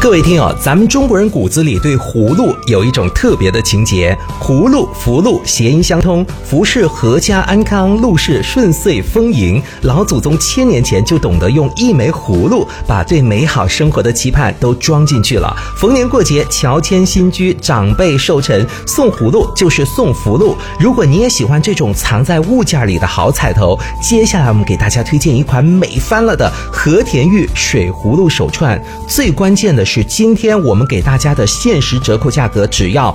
各位听友，咱们中国人骨子里对葫芦有一种特别的情结，葫芦、福禄谐音相通，福是阖家安康，禄是顺遂丰盈。老祖宗1000年前就懂得用一枚葫芦把对美好生活的期盼都装进去了。逢年过节，乔迁新居，长辈寿辰，送葫芦就是送福禄。如果你也喜欢这种藏在物件里的好彩头，接下来我们给大家推荐一款美翻了的和田玉水葫芦手串。最关键的是，今天我们给大家的限时折扣价格只要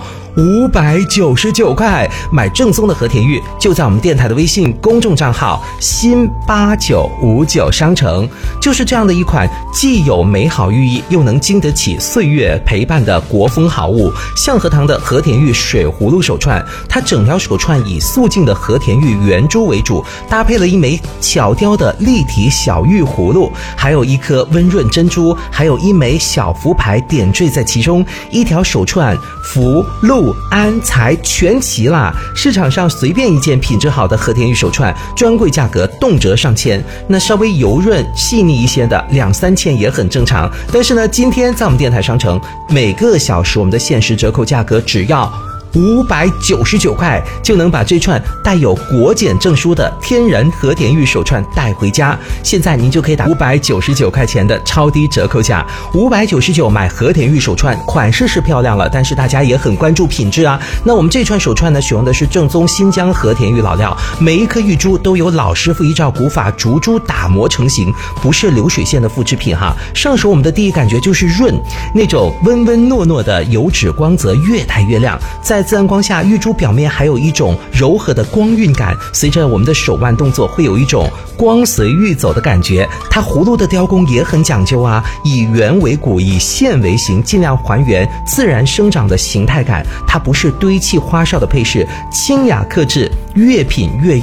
599块，买正宗的和田玉就在我们电台的微信公众账号新8959商城。就是这样的一款既有美好寓意又能经得起岁月陪伴的国风好物，象和堂的和田玉水葫芦手串。它整条手串以素净的和田玉圆珠为主，搭配了一枚巧雕的立体小玉葫芦，还有一颗温润珍珠，还有一枚小福牌点缀在其中。一条手串福禄安财全齐啦！市场上随便一件品质好的和田玉手串，专柜价格动辄上千，那稍微油润细腻一些的2-3千也很正常。但是呢，今天在我们电台商城，每个小时我们的限时折扣价格只要599块，就能把这串带有国检证书的天然和田玉手串带回家。现在您就可以打599块钱的超低折扣价，599买和田玉手串，款式是漂亮了，但是大家也很关注品质啊。那我们这串手串呢，使用的是正宗新疆和田玉老料，每一颗玉珠都有老师傅依照古法逐珠打磨成型，不是流水线的复制品哈。上手我们的第一感觉就是润，那种温温糯糯的油脂光泽越带越亮，在自然光下，玉珠表面还有一种柔和的光晕感，随着我们的手腕动作会有一种光随玉走的感觉。它葫芦的雕工也很讲究啊，以圆为骨，以线为形，尽量还原自然生长的形态感。它不是堆砌花哨的配饰，清雅克制，越品越